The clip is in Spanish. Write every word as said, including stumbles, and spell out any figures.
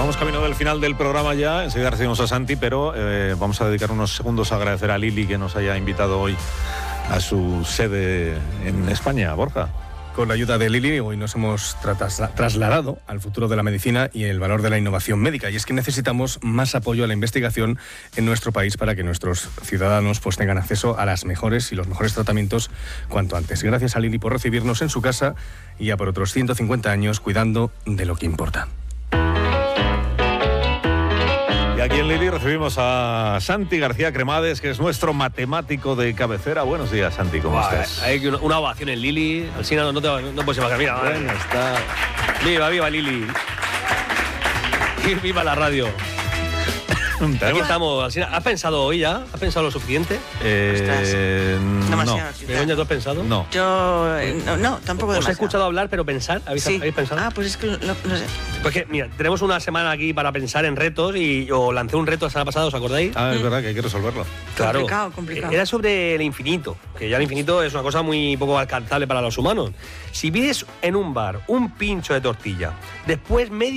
Vamos camino del final del programa ya, enseguida recibimos a Santi, pero eh, vamos a dedicar unos segundos a agradecer a Lili que nos haya invitado hoy a su sede en España, Borja. Con la ayuda de Lili, hoy nos hemos tras- trasladado al futuro de la medicina y el valor de la innovación médica. Y es que necesitamos más apoyo a la investigación en nuestro país para que nuestros ciudadanos pues, tengan acceso a las mejores y los mejores tratamientos cuanto antes. Gracias a Lili por recibirnos en su casa y ya por otros ciento cincuenta años cuidando de lo que importa. Y aquí en Lili recibimos a Santi García Cremades, que es nuestro matemático de cabecera. Buenos días, Santi, ¿cómo Buah, estás? Hay una, una ovación en Lili. Alsina, no, no, te, no puedes imaginar. Mira, Bueno, está... viva, viva Lili. Viva la radio. Aquí ¿Tenemos? estamos, Alsina. ¿Has pensado hoy ya? ¿Has pensado lo suficiente? Eh, Demasiado. no, quizá. Begoña, ¿tú has pensado? no. Yo, eh, no, no, tampoco ¿Os he demasiado. escuchado hablar, pero pensar? ¿Habéis, Sí. ¿habéis pensado? Ah, pues es que no, no sé. Pues que, mira, tenemos una semana aquí para pensar en retos y yo lancé un reto la semana pasada, ¿os acordáis? Ah, es verdad que hay que resolverlo. Complicado, complicado. Era sobre el infinito, que ya el infinito es una cosa muy poco alcanzable para los humanos. Si pides en un bar un pincho de tortilla, después medio